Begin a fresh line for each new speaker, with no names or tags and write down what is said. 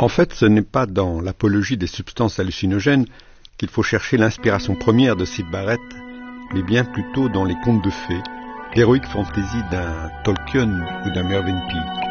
En fait, ce n'est pas dans l'apologie des substances hallucinogènes qu'il faut chercher l'inspiration première de Syd Barrett, mais bien plutôt dans les contes de fées, l'héroïque fantaisie d'un Tolkien ou d'un Mervyn Peake.